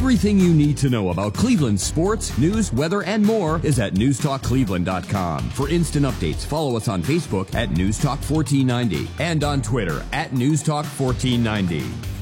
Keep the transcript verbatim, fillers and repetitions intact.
Everything you need to know about Cleveland sports, news, weather, and more is at news talk cleveland dot com. For instant updates, follow us on Facebook at News Talk fourteen ninety and on Twitter at News Talk fourteen ninety.